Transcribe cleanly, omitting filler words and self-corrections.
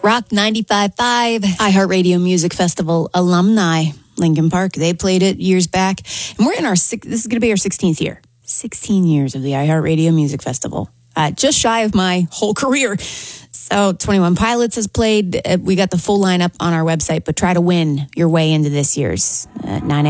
Rock 95.5, iHeartRadio Music Festival alumni, Linkin Park. They played it years back. And we're in this is going to be our 16th year. 16 years of the iHeartRadio Music Festival. Just shy of my whole career. So 21 Pilots has played. We got the full lineup on our website, but try to win your way into this year's 9